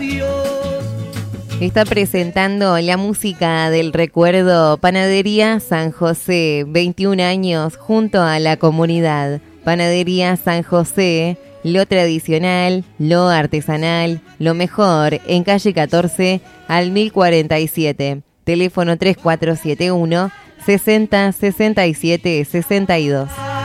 Está presentando la música del recuerdo Panadería San José, 21 años junto a la comunidad. Panadería San José, lo tradicional, lo artesanal, lo mejor, en calle 14 al 1047. Teléfono 3471 60 67 62.